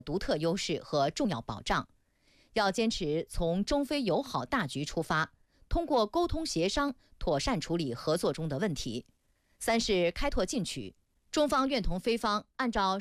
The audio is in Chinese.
独特优势和重要保障，要坚持从中非友好大局出发，通过沟通协商妥善处理合作中的问题。三是开拓进取，中方愿同非方按照